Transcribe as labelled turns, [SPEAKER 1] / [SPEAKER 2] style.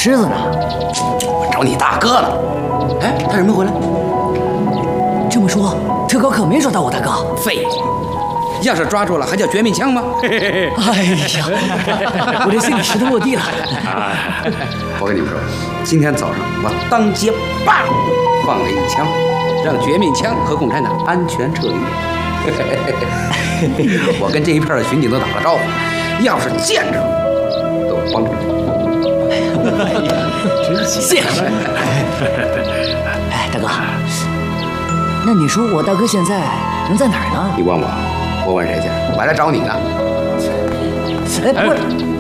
[SPEAKER 1] 狮子呢？
[SPEAKER 2] 我找你大哥了。哎，他怎么没回来？
[SPEAKER 1] 这么说，特高可没找到我大哥？
[SPEAKER 2] 废话，要是抓住了，还叫绝命枪吗？
[SPEAKER 1] 哎呀，我这心里石头落地了。
[SPEAKER 2] 我跟你们说，今天早上我当街叭放了一枪，让绝命枪和共产党安全撤离。我跟这一片的巡警都打了招呼，要是见着都帮着。
[SPEAKER 1] 真谢谢。哎，大哥，那你说我大哥现在能在哪儿呢？
[SPEAKER 2] 你问我，我问谁去？我来找你呢。
[SPEAKER 1] 哎，不是。